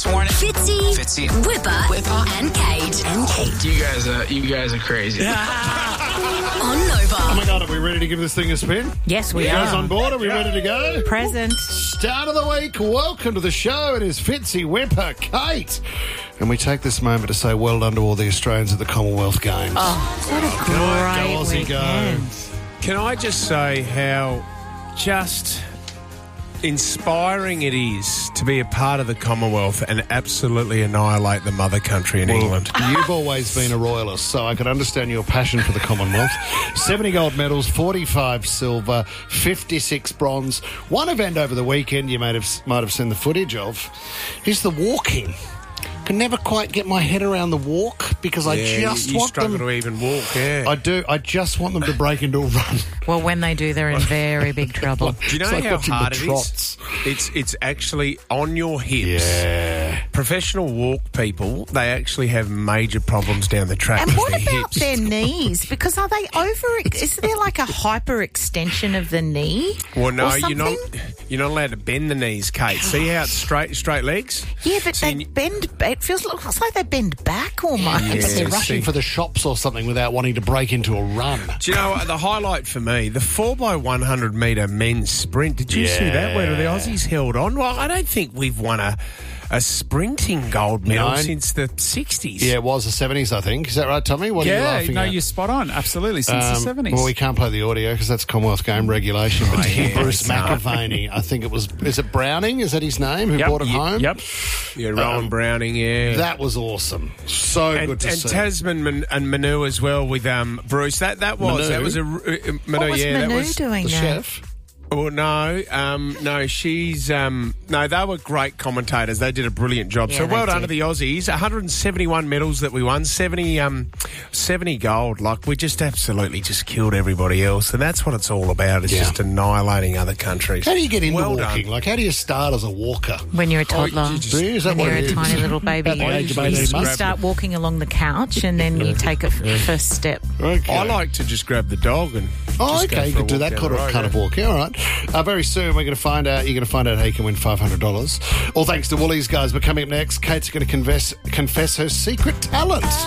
this morning. Fitzy, Whipper, and Kate. You guys are crazy. On Nova. Oh my God, are we ready to give this thing a spin? Yes, we You guys are. on board? Are we ready to go? Present. Start of the week. Welcome to the show. It is Fitzy, Whipper, Kate. And we take this moment to say well done to all the Australians at the Commonwealth Games. Oh, what a great Go, Aussie, weekend. Can I just say how just inspiring it is to be a part of the Commonwealth and absolutely annihilate the mother country in England? You've always been a royalist, so I could understand your passion for the Commonwealth. 70 gold medals, 45 silver, 56 bronze. One event over the weekend you might have seen the footage of is the walking. Can never quite get my head around the walk because I just you want struggle them. to even walk, yeah. I do. I just want them to break into a run. Well, when they do, they're in very big trouble. Do you know It's like how watching the hard it trots. is? It's actually on your hips. Yeah. Professional walk people, they actually have major problems down the track. And with what their about hips. their knees? Because are they is there like a hyperextension of the knee? Well, no, or you're not. something? You're not allowed to bend the knees, Kate. See how it's straight legs? Yeah, but So they bend. It looks like they bend back almost. Yeah. They're rushing see. for the shops or something without wanting to break into a run. Do you know what, the highlight for me? The 4x100 metre men's sprint. Did you see that? Where the Aussies held on? Well, I don't think we've won a sprinting gold medal No. since the 60s. Yeah, it was the 70s, I think. Is that right, Tommy? What are you Yeah, laughing no, at? you're spot on. Absolutely, since the 70s. Well, we can't play the audio because that's Commonwealth game regulation. But to hear yeah, Bruce it's not. McAvaney, I think it was, is it Browning? Is that his name? Who brought it home? Yep. Yeah, Rowan Browning, yeah. That was awesome. So and, good to and see. Tasman and Manu as well with Bruce. That was Manu? Manu. What was yeah, Manu that was doing the there? chef. Oh, no, she's, no, they were great commentators. They did a brilliant job. Yeah, So well they done to did. the Aussies. 171 medals that we won, 70 gold. Like, we just absolutely just killed everybody else. And that's what it's all about. It's just annihilating other countries. How do you get into Well walking? done. Like, how do you start as a walker? When you're a toddler. you just- Is that When what you're it a is? tiny little baby, About the age of you 18 months? start walking along the couch and then you take a first step. Okay. I like to just grab the dog and Oh, just go okay. You for a could do walk that down kind the of, road, kind of walking. All right. Very soon, we're going to find out. You're going to find out how you can win $500. All thanks to Woolies, guys. But coming up next, Kate's going to confess her secret talent.